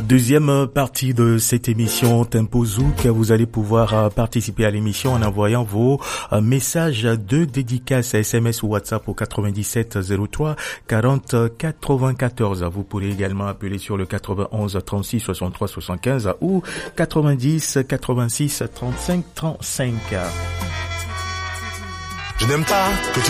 Deuxième partie de cette émission Tempo Zouk. Vous allez pouvoir participer à l'émission en envoyant vos messages de dédicace SMS ou WhatsApp au 97 03 40 94. Vous pourrez également appeler sur le 91 36 63 75 ou 90 86 35 35. Je n'aime pas que tu